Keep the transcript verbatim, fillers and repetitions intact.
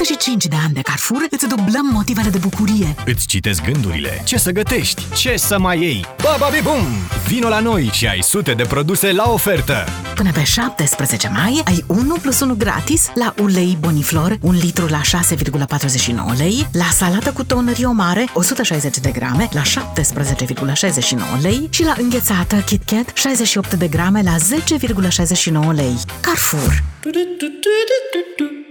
douăzeci și cinci de ani de Carrefour îți dublăm motivele de bucurie. Îți citesc gândurile. Ce să gătești? Ce să mai iei? Bababibum! Vino la noi și ai sute de produse la ofertă! Până pe șaptesprezece mai ai unu plus unu gratis la ulei Boniflor, un litru la șase virgulă patruzeci și nouă lei, la salată cu ton Rio Mare, o sută șaizeci de grame, la șaptesprezece virgulă șaizeci și nouă lei și la înghețată KitKat, șaizeci și opt de grame, la zece virgulă șaizeci și nouă lei. Carrefour.